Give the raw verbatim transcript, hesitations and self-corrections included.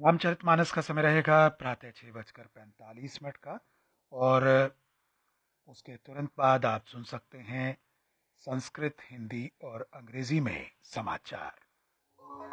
रामचरितमानस का समय रहेगा प्रातः छः बजकर पैंतालीस मिनट का। और उसके तुरंत बाद आप सुन सकते हैं संस्कृत, हिंदी और अंग्रेजी में समाचार।